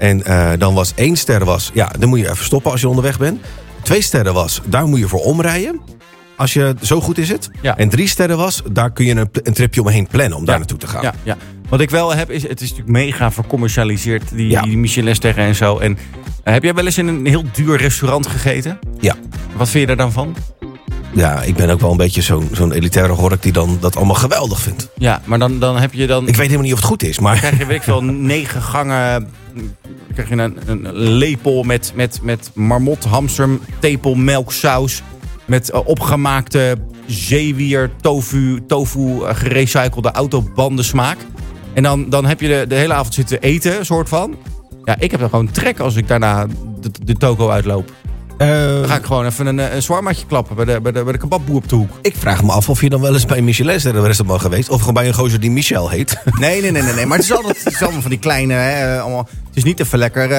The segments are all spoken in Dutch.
En dan was 1 ster dan moet je even stoppen als je onderweg bent. 2 sterren daar moet je voor omrijden. Als je, zo goed is het. Ja. En 3 sterren daar kun je een tripje omheen plannen om daar naartoe te gaan. Ja. Wat ik wel heb is, het is natuurlijk mega vercommercialiseerd, die Michelin-sterren en zo. En heb jij wel eens in een heel duur restaurant gegeten? Ja. Wat vind je daar dan van? Ja, ik ben ook wel een beetje zo'n elitaire hork die dan dat allemaal geweldig vindt. Ja, maar dan heb je dan... Ik weet helemaal niet of het goed is, maar... Dan krijg je, weet ik veel, 9 gangen... Dan krijg je een lepel met marmot, hamster, tepelmelksaus... met opgemaakte zeewier, tofu gerecyclede autobandensmaak. En dan heb je de hele avond zitten eten, soort van. Ja, ik heb er gewoon trek als ik daarna de toko uitloop. Dan ga ik gewoon even een shawarmaatje klappen bij de kebabboer op de hoek. Ik vraag me af of je dan wel eens bij een Michelin-restaurant geweest... of gewoon bij een gozer die Michel heet. Nee. Maar het is allemaal van die kleine... allemaal, het is niet even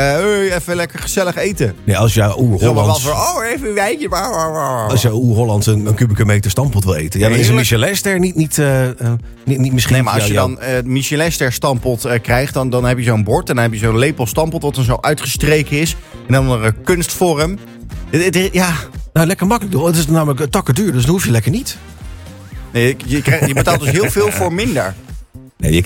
lekker gezellig eten. Nee, als je Hollands... even een wijntje. Als je Hollands een kubieke meter stampot wil eten. Ja, dan is een Michelin-ster niet misschien... Nee, maar als je dan Michelin-ster stampot krijgt... Dan heb je zo'n bord en dan heb je zo'n lepel stampot... wat dan zo uitgestreken is. En dan een kunstvorm... Ja. Nou, lekker makkelijk. Het is namelijk takken duur, dus dat hoef je lekker niet. Nee, je betaalt dus heel veel voor minder. Nee,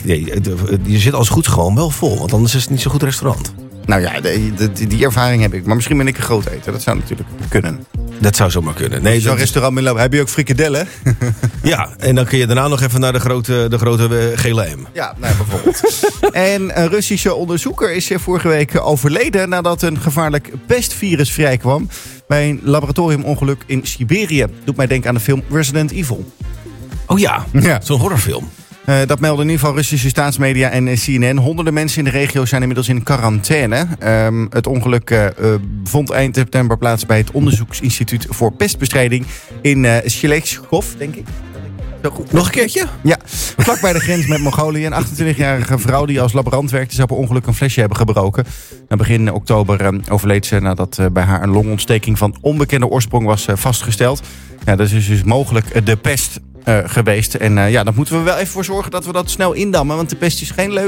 je zit als goed gewoon wel vol, want anders is het niet zo'n goed restaurant. Nou ja, die ervaring heb ik. Maar misschien ben ik een groot eten. Dat zou natuurlijk kunnen. Dat zou zomaar kunnen. Nee, zo'n restaurant binnenlopen. Heb je ook frikadellen? Ja, en dan kun je daarna nog even naar de grote gele M. Ja, nou, bijvoorbeeld. En een Russische onderzoeker is vorige week overleden... nadat een gevaarlijk pestvirus vrijkwam... bij een laboratoriumongeluk in Siberië. Doet mij denken aan de film Resident Evil. Oh ja. Zo'n horrorfilm. Dat melden in ieder geval Russische staatsmedia en CNN. Honderden mensen in de regio zijn inmiddels in quarantaine. Het ongeluk vond eind september plaats bij het Onderzoeksinstituut voor Pestbestrijding in Shelechkov, denk ik. Zo goed. Nog een keertje? Ja, vlak bij de grens met Mongolië. Een 28-jarige vrouw die als laborant werkte... zou per ongeluk een flesje hebben gebroken. Na begin oktober overleed ze nadat bij haar een longontsteking... van onbekende oorsprong was vastgesteld. Ja, dat is dus mogelijk de pest geweest. En daar moeten we wel even voor zorgen dat we dat snel indammen. Want de pest is geen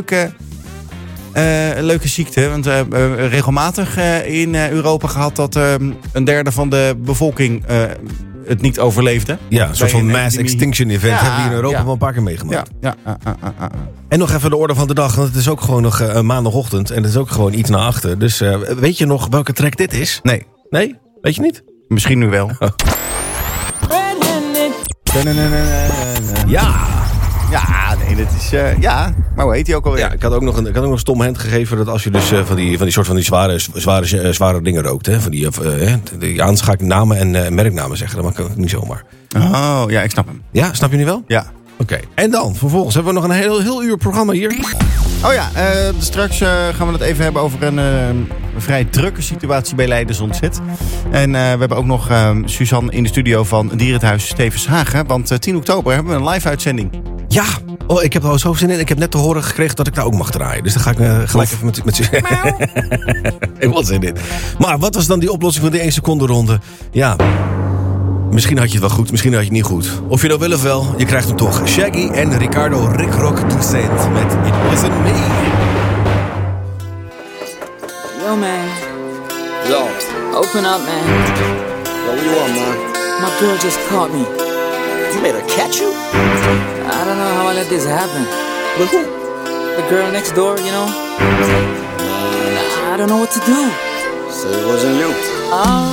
leuke ziekte. Want regelmatig in Europa gehad dat een derde van de bevolking... het niet overleefde. Ja, een soort van mass extinction event hebben we in Europa wel een paar keer meegemaakt. Ja. En nog even de orde van de dag, want het is ook gewoon nog maandagochtend en het is ook gewoon iets naar achter. Dus weet je nog welke track dit is? Nee? Weet je niet? Misschien nu wel. Ja, nee, dat is... maar hoe heet hij ook alweer? Ja, ik had ook nog een stom hint gegeven... dat als je dus van die zware dingen rookt... Hè, van die ga ik namen en merknamen zeggen. Dat kan ik niet zomaar. Oh, ja, ik snap hem. Ja, snap je nu wel? Ja. Oké. En dan, vervolgens hebben we nog een heel uur programma hier. Oh ja, straks gaan we het even hebben over een vrij drukke situatie bij Leiden Ontzet. En we hebben ook nog Suzanne in de studio van Dierenthuis Stevenshagen. Want 10 oktober hebben we een live-uitzending. Ja, ik heb er al zo zin in. Ik heb net te horen gekregen dat ik daar ook mag draaien. Dus dan ga ik gelijk even met helemaal zin in. Maar wat was dan die oplossing van die 1 seconde ronde? Ja, misschien had je het wel goed, misschien had je het niet goed. Of je dat wil of wel, je krijgt hem toch. Shaggy en Ricardo Rickrock Toussaint met It Wasn't Me. Yo, man. Yo. Open up, man. Yo, what you want, man? My girl just caught me. You made her catch you? I don't know how I let this happen. With who? The girl next door, you know? I don't know what to do. So it wasn't you.